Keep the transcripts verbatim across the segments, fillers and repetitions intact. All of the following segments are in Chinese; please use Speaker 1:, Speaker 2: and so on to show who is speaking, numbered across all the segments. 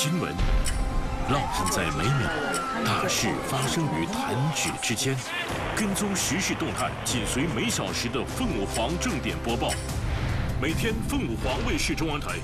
Speaker 1: 新闻，烙印在每秒，大事发生于弹指之间。跟踪时事动态，紧随每小时的凤舞凰正点播报。每天凤舞凰卫视中央台。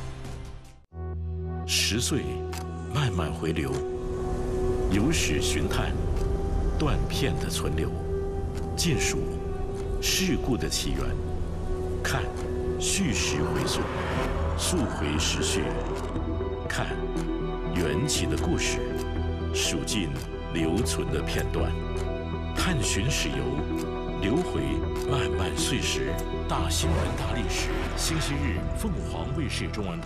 Speaker 1: 十岁，慢慢回流，有史寻探，断片的存留，尽数事故的起源，看叙事回溯，溯回时序，看缘起的故事，数尽留存的片段，探寻史游，留回漫漫岁时，大新闻大历史。星期日，凤凰卫视中文台。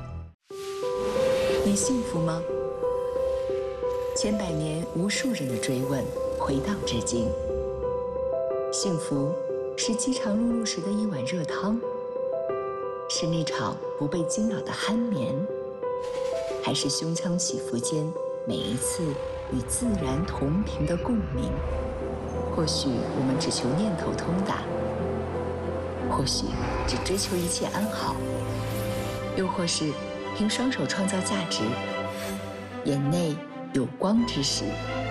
Speaker 2: 你幸福吗？千百年无数人的追问，回荡至今。幸福是饥肠辘辘时的一碗热汤，是那场不被惊扰的酣眠，还是胸腔起伏间每一次与自然同频的共鸣？或许我们只求念头通达，或许只追求一切安好，又或是凭双手创造价值，眼内有光之时，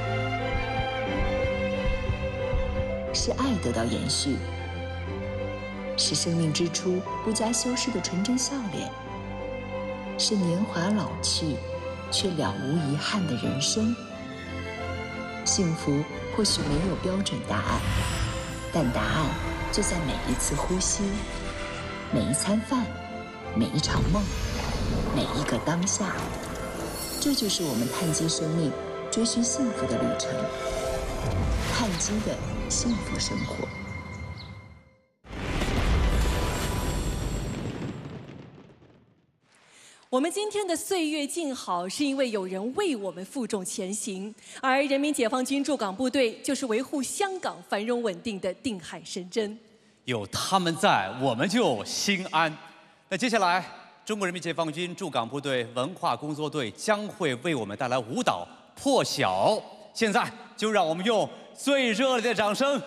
Speaker 2: 是爱得到延续，是生命之初不加修饰的纯真笑脸，是年华老去却了无遗憾的人生。幸福或许没有标准答案，但答案就在每一次呼吸，每一餐饭，每一场梦，每一个当下。这就是我们碳基生命追寻幸福的旅程，碳基的幸福生活。
Speaker 3: 我们今天的岁月静好，是因为有人为我们负重前行，而人民解放军驻港部队就是维护香港繁荣稳定的定海神针。
Speaker 4: 有他们在，我们就心安。那接下来，中国人民解放军驻港部队文化工作队将会为我们带来舞蹈《破晓》。现在就让我们用最热烈的掌声，